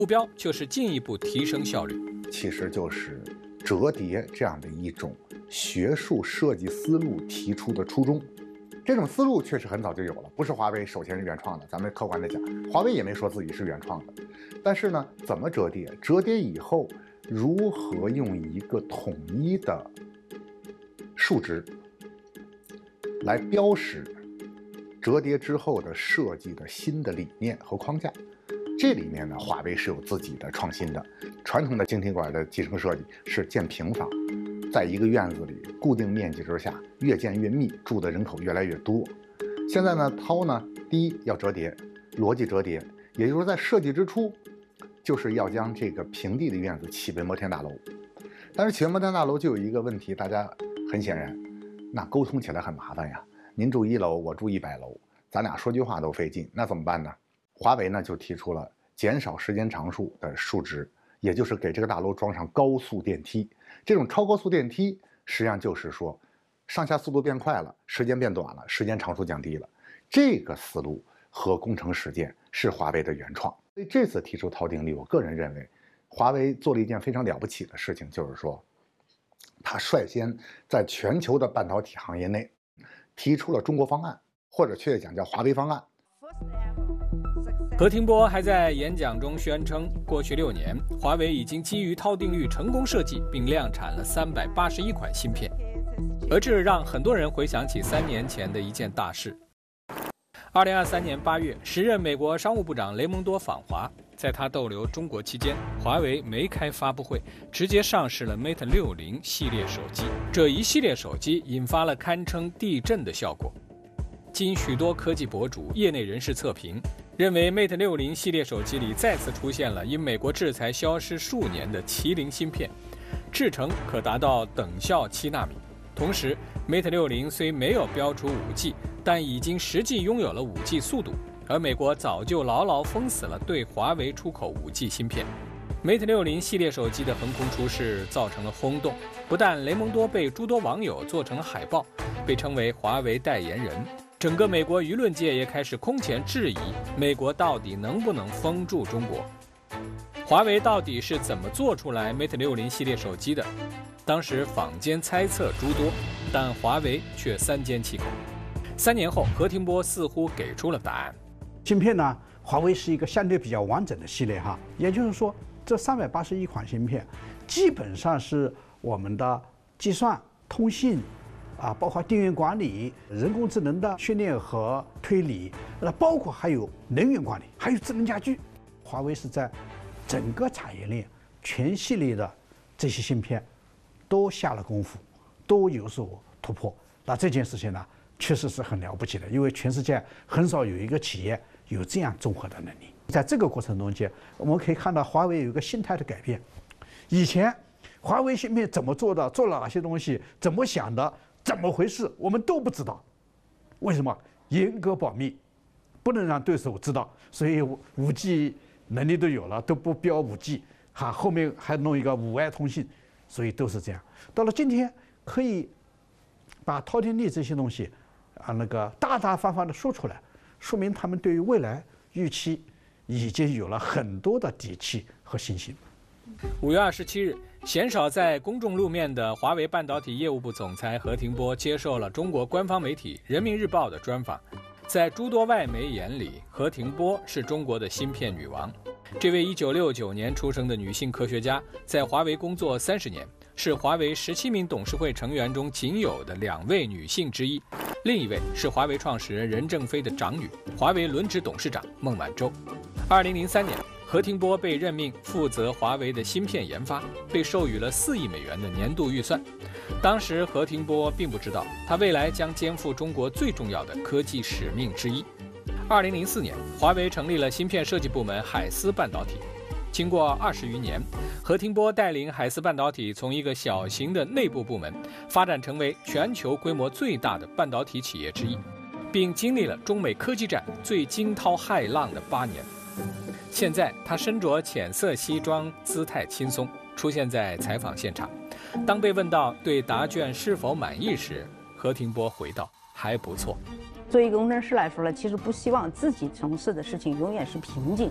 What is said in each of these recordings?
目标就是进一步提升效率。 其实就是折叠这样的一种学术设计思路提出的初衷。这种思路确实很早就有了，不是华为首先是原创的，咱们客观的讲，华为也没说自己是原创的。但是呢，怎么折叠？折叠以后如何用一个统一的数值来标识折叠之后的设计的新的理念和框架？这里面呢，华为是有自己的创新的。传统的晶体管的集成设计是建平房，在一个院子里固定面积之下，越建越密，住的人口越来越多。现在呢，涛呢，第一要折叠，逻辑折叠，也就是说在设计之初，就是要将这个平地的院子起为摩天大楼。但是起为摩天大楼就有一个问题，大家很显然，那沟通起来很麻烦呀。您住1楼，我住100楼，咱俩说句话都费劲，那怎么办呢？华为呢就提出了减少时间常数的数值，也就是给这个大楼装上高速电梯。这种超高速电梯实际上就是说，上下速度变快了，时间变短了，时间常数降低了。这个思路和工程实践是华为的原创。所以这次提出涛定律，我个人认为，华为做了一件非常了不起的事情，就是说，他率先在全球的半导体行业内提出了中国方案，或者确切讲叫华为方案。 何庭波还在演讲中宣称，过去6年，华为已经基于涛定律成功设计并量产了381款芯片，而这让很多人回想起3年前的一件大事。2023年8月，时任美国商务部长雷蒙多访华，在他逗留中国期间，华为没开发布会，直接上市了 Mate 60系列手机。这一系列手机引发了堪称地震的效果。经许多科技博主、业内人士测评，认为 Mate 60系列手机里再次出现了因美国制裁消失数年的麒麟芯片，制程可达到等效7纳米。同时 Mate 60虽没有标出 5G， 但已经实际拥有了 5G 速度，而美国早就牢牢封死了对华为出口 5G 芯片。Mate 60系列手机的横空出世造成了轰动，不但雷蒙多被诸多网友做成了海报，被称为华为代言人，整个美国舆论界也开始空前质疑美国到底能不能封住中国。华为到底是怎么做出来 Mate 60系列手机的？当时坊间猜测诸多，但华为却三缄其口。3年后，何庭波似乎给出了答案。 芯片呢，华为是一个相对比较完整的系列哈，也就是说，这381款芯片基本上是我们的计算、通信包括电源管理、人工智能的训练和推理，包括还有能源管理，还有智能家居。华为是在整个产业链全系列的这些芯片都下了功夫，都有所突破。那这件事情呢，确实是很了不起的，因为全世界很少有一个企业有这样综合的能力。在这个过程中间，我们可以看到华为有一个心态的改变。以前华为芯片怎么做的，做了哪些东西，怎么想的，怎么回事，我们都不知道。为什么？严格保密，不能让对手知道。所以5G 能力都有了，都不标5G，后面还弄一个5I 通信，所以都是这样。到了今天，可以把涛定律这些东西大大方方的说出来，说明他们对于未来预期已经有了很多的底气和信心。 5月27日，鲜少在公众露面的华为半导体业务部总裁何庭波接受了中国官方媒体《人民日报》的专访。在诸多外媒眼里，何庭波是中国的芯片女王。这位1969年出生的女性科学家，在华为工作30年，是华为17名董事会成员中仅有的2位女性之一。另一位是华为创始人任正非的长女，华为轮值董事长孟晚舟。2003年，何庭波被任命负责华为的芯片研发，被授予了4亿美元的年度预算。当时何庭波并不知道，他未来将肩负中国最重要的科技使命之一。2004年，华为成立了芯片设计部门海思半导体。经过20余年，何庭波带领海思半导体从一个小型的内部部门，发展成为全球规模最大的半导体企业之一，并经历了中美科技战最惊涛骇浪的8年。现在他身着浅色西装，姿态轻松，出现在采访现场。当被问到对答卷是否满意时，何庭波回道：“还不错。” 作为一个工程师来说呢，其实不希望自己从事的事情永远是瓶颈，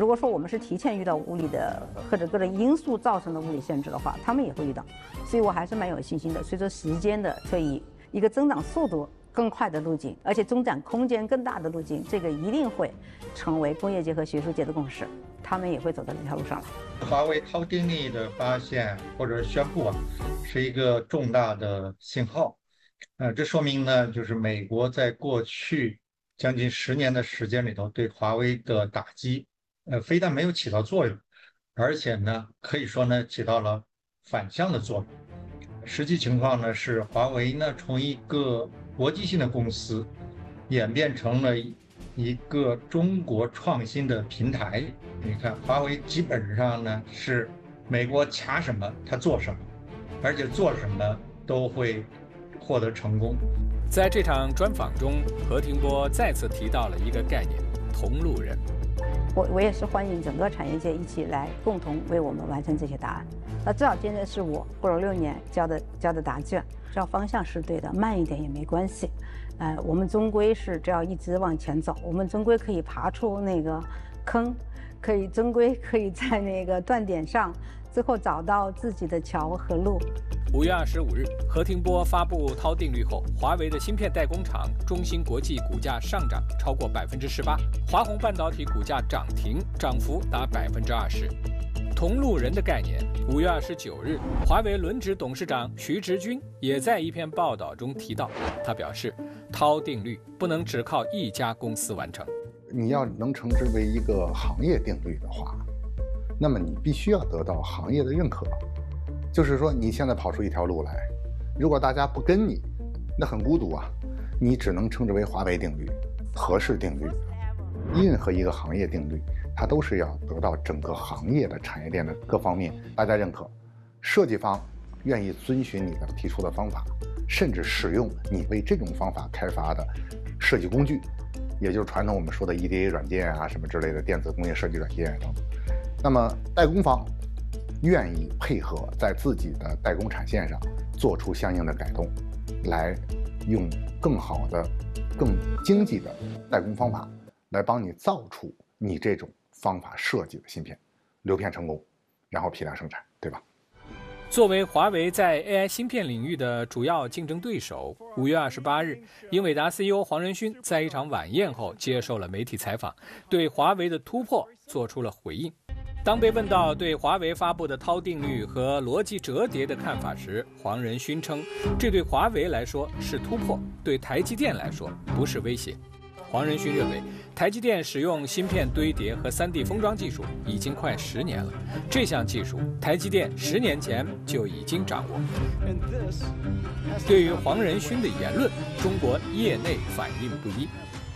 如果说我们是提前遇到物理的或者各种因素造成的物理限制的话，他们也会遇到。所以我还是蛮有信心的。随着时间的推移，一个增长速度更快的路径，而且增长空间更大的路径，这个一定会成为工业界和学术界的共识，他们也会走到这条路上来。 华为锆定力的发现或者宣布是一个重大的信号。这说明呢，就是美国在过去将近10年的时间里头对华为的打击，非但没有起到作用，而且呢，可以说呢，起到了反向的作用。实际情况呢是，华为呢从一个国际性的公司，演变成了一个中国创新的平台。你看，华为基本上呢是美国卡什么它做什么，而且做什么都会获得成功。 在这场专访中，何庭波再次提到了一个概念——同路人。 我也是欢迎整个产业界一起来共同为我们完成这些答案。那至少现在是我过了6年交的答卷，只要方向是对的，慢一点也没关系。我们终归是只要一直往前走，我们终归可以爬出那个坑，终归可以在那个断点上，最后找到自己的桥和路。 5月25日，何庭波发布韬定律后，华为的芯片代工厂中芯国际股价上涨超过18%，华虹半导体股价涨停，涨幅达20%。同路人的概念，5月29日，华为轮值董事长徐直军也在一篇报道中提到，他表示，韬定律不能只靠一家公司完成。 你要能称之为一个行业定律的话，那么你必须要得到行业的认可。就是说，你现在跑出一条路来，如果大家不跟你，那很孤独啊。你只能称之为华为定律、合适定律。任何一个行业定律，它都是要得到整个行业的产业链的各方面大家认可，设计方愿意遵循你的提出的方法，甚至使用你为这种方法开发的设计工具，也就是传统我们说的 EDA 软件啊什么之类的电子工业设计软件等等。那么代工方愿意配合在自己的代工产线上做出相应的改动，来用更好的、更经济的代工方法来帮你造出你这种方法设计的芯片，流片成功，然后批量生产，对吧？ 作为华为在 AI 芯片领域的主要竞争对手，5月28日，英伟达 CEO 黄仁勋在一场晚宴后接受了媒体采访，对华为的突破做出了回应。当被问到对华为发布的韬定律和逻辑折叠的看法时，黄仁勋称，这对华为来说是突破，对台积电来说不是威胁。黄仁勋认为，台积电使用芯片堆叠和3D 封装技术已经快10年了，这项技术台积电10年前就已经掌握。对于黄仁勋的言论，中国业内反应不一。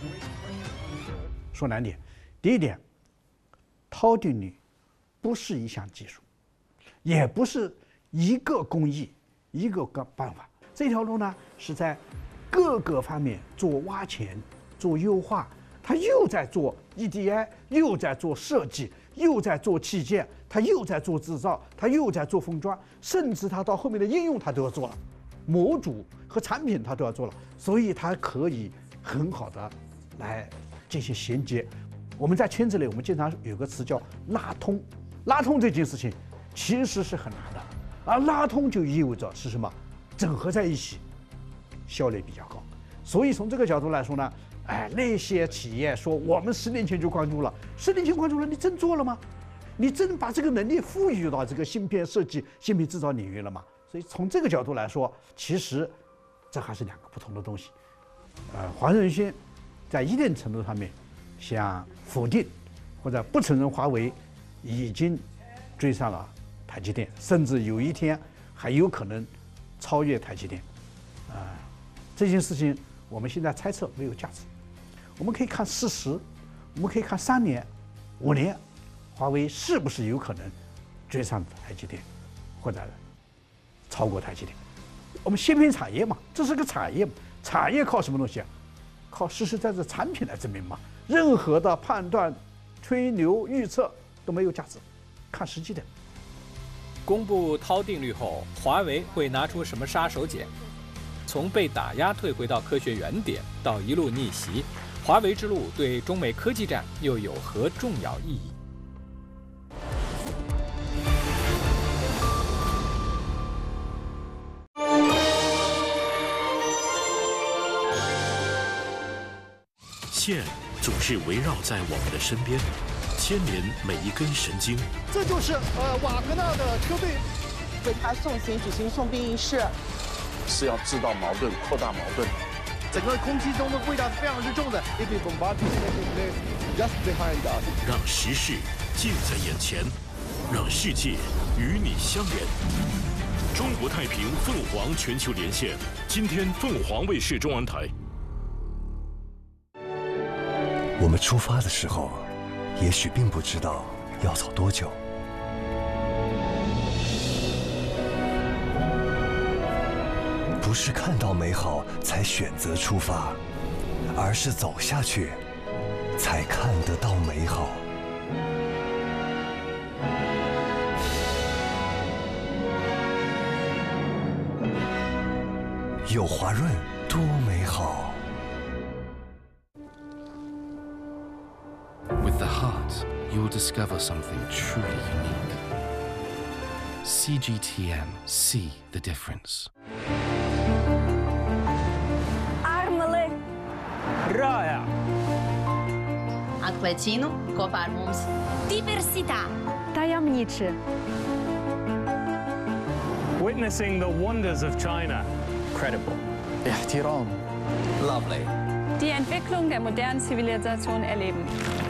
说2点，第一点，韬定律不是一项技术，也不是一个工艺、一个办法。这条路呢，是在各个方面做挖潜、做优化。它又在做 EDA， 又在做设计，又在做器件，它又在做制造，它又在做封装，甚至它到后面的应用它都要做了，模组和产品它都要做了，所以它可以很好的来进行衔接。我们在圈子里，我们经常有个词叫拉通。拉通这件事情其实是很难的，而拉通就意味着是什么？整合在一起，效率比较高。所以从这个角度来说呢，那些企业说我们10年前就关注了，10年前关注了，你真做了吗？你真把这个能力赋予到这个芯片设计、芯片制造领域了吗？所以从这个角度来说，其实这还是2个不同的东西。黄仁勋在一定程度上面想否定或者不承认华为已经追上了台积电，甚至有一天还有可能超越台积电。这件事情我们现在猜测没有价值。我们可以看事实，我们可以看3年、5年，华为是不是有可能追上台积电，或者超过台积电？我们芯片产业嘛，这是个产业，产业靠什么东西啊？靠实实在在产品来证明嘛。任何的判断、吹牛、预测都没有价值，看实际的。 公布韬定律后，华为会拿出什么杀手锏？从被打压退回到科学原点，到一路逆袭，华为之路对中美科技战又有何重要意义？ 线总是围绕在我们的身边，牵连每一根神经。 这就是瓦格纳的车队为他送行举行送殡仪式， 是要制造矛盾、扩大矛盾。 整个空气中的味道是非常之重的。 让时事近在眼前，让世界与你相连。中国太平凤凰全球连线，今天凤凰卫视中文台。 我们出发的时候，也许并不知道要走多久。不是看到美好才选择出发，而是走下去，才看得到美好。有华润多美好。 With the heart, you'll discover something truly unique. CGTM, see the difference. Armele. Raya. Acquacino, Copar mums. Diversità. Tajemniczy. Witnessing the wonders of China. Credible. احترام. Lovely. Die Entwicklung der modernen Zivilisation erleben.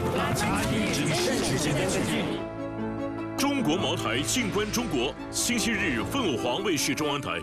中国茅台静观中国，星期日凤凰卫视中文台。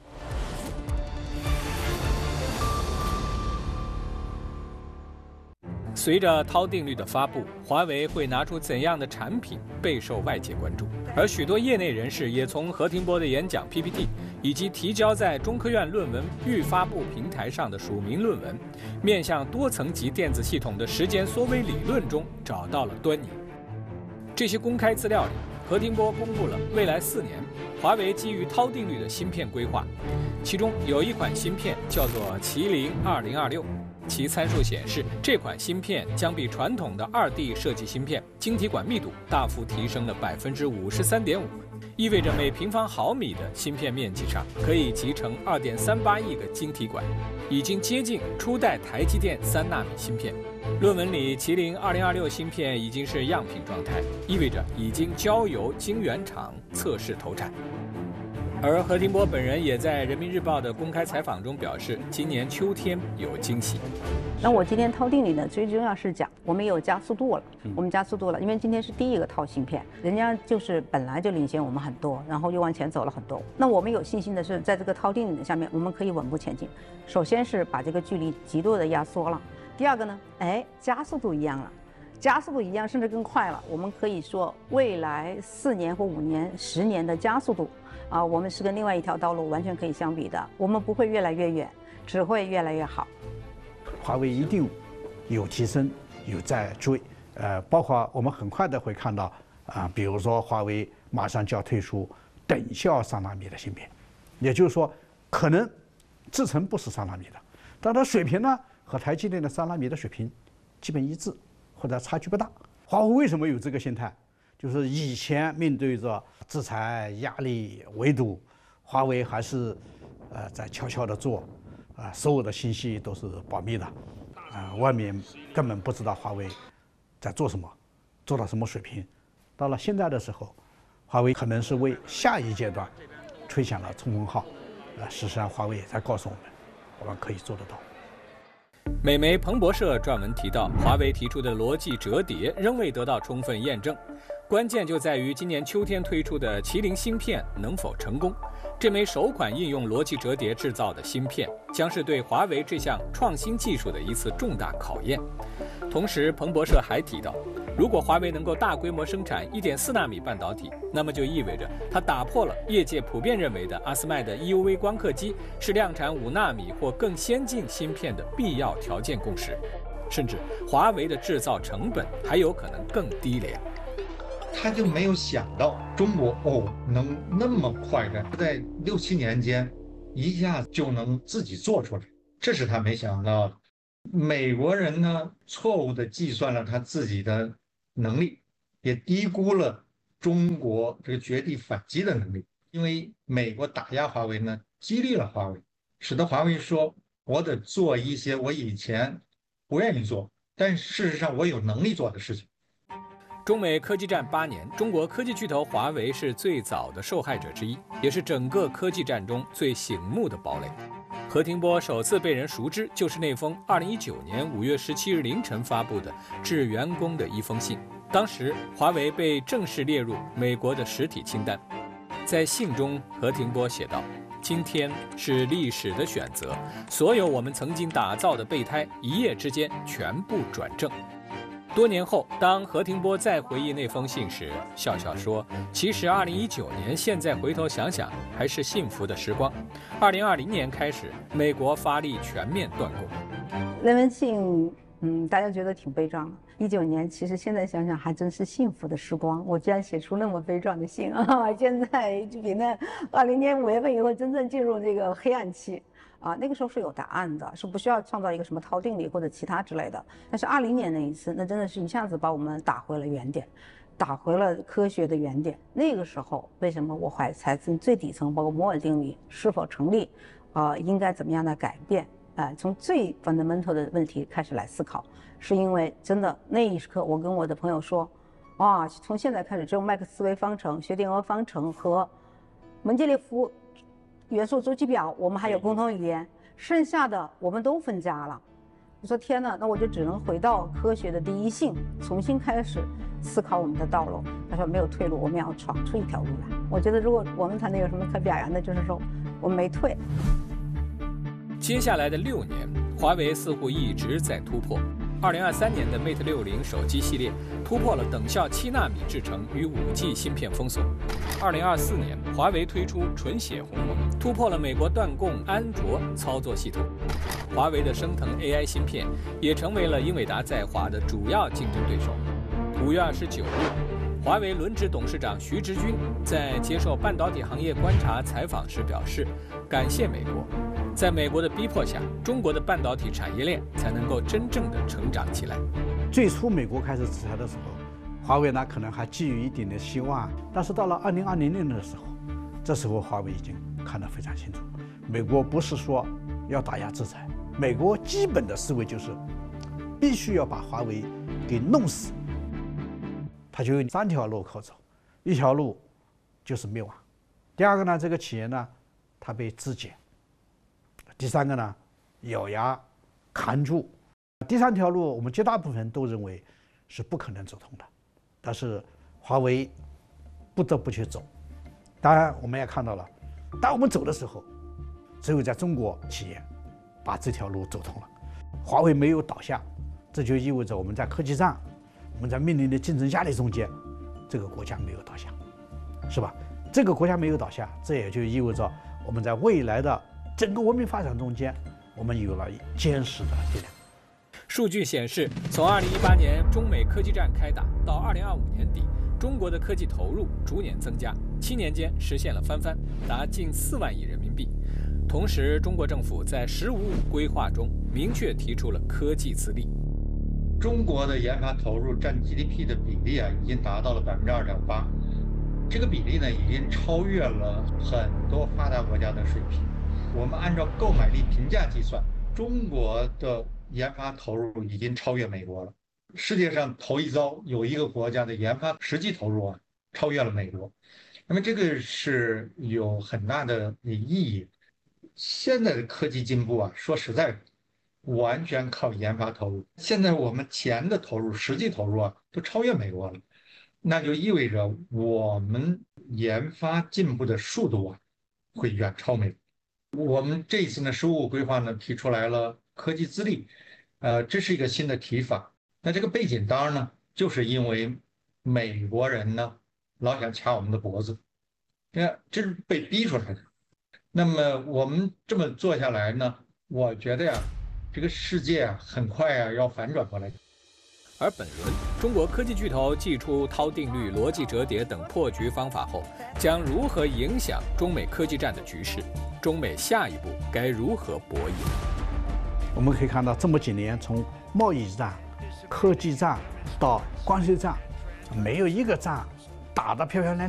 随着涛定律的发布，华为会拿出怎样的产品备受外界关注？而许多业内人士也从何庭波的演讲 PPT 以及提交在中科院论文预发布平台上的署名论文，面向多层级电子系统的时间缩微理论中找到了端倪。这些公开资料里，何庭波公布了未来4年华为基于涛定律的芯片规划，其中有一款芯片叫做麒麟2026。其参数显示，这款芯片将比传统的2D 设计芯片晶体管密度大幅提升了53.5%，意味着每平方毫米的芯片面积上可以集成2.38亿个晶体管，已经接近初代台积电3纳米芯片。论文里，麒麟2026芯片已经是样品状态，意味着已经交由晶圆厂测试投产。而何庭波本人也在人民日报的公开采访中表示，今年秋天有惊喜。 那我今天涛定理呢，最重要是讲我们有加速度了，我们加速度了，因为今天是第一个套芯片，人家就是本来就领先我们很多，然后又往前走了很多。那我们有信心的是，在这个涛定理的下面，我们可以稳步前进。首先是把这个距离极度的压缩了，第二个呢，加速度一样了。加速度一样，甚至更快了。我们可以说，未来4年或5年、10年的加速度，我们是跟另外一条道路完全可以相比的。我们不会越来越远，只会越来越好。 华为一定有提升，有在追。包括我们很快的会看到比如说华为马上就要推出等效3纳米的芯片，也就是说，可能制程不是3纳米的，但它水平呢和台积电的3纳米的水平基本一致。或者差距不大。华为为什么有这个心态？就是以前面对着制裁压力围堵，华为还是在悄悄地做，所有的信息都是保密的，外面根本不知道华为在做什么，做到什么水平。到了现在的时候，华为可能是为下一阶段吹响了冲锋号。事实上，华为也在告诉我们可以做得到。 美媒彭博社撰文提到，华为提出的逻辑折叠仍未得到充分验证，关键就在于今年秋天推出的麒麟芯片能否成功。这枚首款应用逻辑折叠制造的芯片，将是对华为这项创新技术的一次重大考验。同时，彭博社还提到，如果华为能够大规模生产1.4纳米半导体，那么就意味着它打破了业界普遍认为的阿斯麦的 EUV 光刻机是量产5纳米或更先进芯片的必要条件共识，甚至华为的制造成本还有可能更低廉。 他就没有想到中国能那么快的在6、7年间一下子就能自己做出来，这是他没想到的。美国人呢，错误地计算了他自己的能力，也低估了中国这个绝地反击的能力。因为美国打压华为呢，激励了华为，使得华为说我得做一些我以前不愿意做， 但事实上我有能力做的事情。 中美科技战8年，中国科技巨头华为是最早的受害者之一，也是整个科技战中最醒目的堡垒。何庭波首次被人熟知，就是那封2019年5月17日凌晨发布的致员工的一封信。当时，华为被正式列入美国的实体清单。在信中，何庭波写道：“今天是历史的选择，所有我们曾经打造的备胎，一夜之间全部转正。”多年后，当何庭波再回忆那封信时，笑笑说：“其实2019年，现在回头想想，还是幸福的时光。2020年开始，美国发力全面断供。” 那封信，大家觉得挺悲壮的。19年，其实现在想想还真是幸福的时光。我居然写出那么悲壮的信啊！现在就比那20年5月份以后真正进入这个黑暗期。那个时候是有答案的，是不需要创造一个什么套定理或者其他之类的。但是20年那一次，那真的是一下子把我们打回了原点，打回了科学的原点。那个时候，为什么我才从最底层，包括摩尔定律是否成立，应该怎么样的改变，从最 fundamental 的问题开始来思考，是因为真的那一刻，我跟我的朋友说，从现在开始，只有麦克斯韦方程、薛定谔方程和门捷列夫元素周期表，我们还有共同语言，剩下的我们都分家了。我说天哪，那我就只能回到科学的第一性，重新开始思考我们的道路。他说没有退路，我们要闯出一条路来。我觉得如果我们谈那个什么可表扬的，就是说我们没退。 接下来的6年，华为似乎一直在突破。2023年的 Mate 60手机系列突破了等效7纳米制程与5G 芯片封锁。2024年，华为推出纯血鸿蒙，突破了美国断供安卓操作系统。华为的升腾 AI 芯片也成为了英伟达在华的主要竞争对手。5月29日，华为轮值董事长徐直军在接受半导体行业观察采访时表示，感谢美国。在美国的逼迫下，中国的半导体产业链才能够真正的成长起来。 最初美国开始制裁的时候，华为呢可能还寄予一定的希望，但是到了2020年的时候，这时候华为已经看得非常清楚，美国不是说要打压制裁，美国基本的思维就是必须要把华为给弄死。它就有3条路可走，一条路就是灭亡，第二个呢，这个企业呢它被肢解，第3个呢，咬牙扛住。第3条路，我们绝大部分人都认为是不可能走通的，但是华为不得不去走。当然，我们也看到了，当我们走的时候，只有在中国企业把这条路走通了。华为没有倒下，这就意味着我们在科技战，我们在面临的竞争压力中间，这个国家没有倒下，是吧？这个国家没有倒下，这也就意味着我们在未来的整个文明发展中间，我们有了坚实的力量。 数据显示，从2018年中美科技战开打到2025年底，中国的科技投入逐年增加，7年间实现了翻番，达近4万亿人民币。同时，中国政府在“十五五”规划中明确提出了科技自立。 中国的研发投入占 GDP 的比例已经达到了2.8%，这个比例呢已经超越了很多发达国家的水平。我们按照购买力评价计算，中国的研发投入已经超越美国了。世界上头一遭有一个国家的研发实际投入超越了美国，那么这个是有很大的意义。现在的科技进步说实在完全靠研发投入。现在我们钱的投入，实际投入都超越美国了，那就意味着我们研发进步的速度会远超美国。我们这一次呢，15规划呢提出来了科技自立，这是一个新的提法。那这个背景当然呢，就是因为美国人呢老想掐我们的脖子，这是被逼出来的。那么我们这么做下来呢，我觉得这个世界很快要反转过来。 而本轮中国科技巨头祭出涛定律、逻辑折叠等破局方法后，将如何影响中美科技战的局势？中美下一步该如何博弈？ 我们可以看到，这么几年，从贸易战、科技战到关税战，没有一个战打得漂漂亮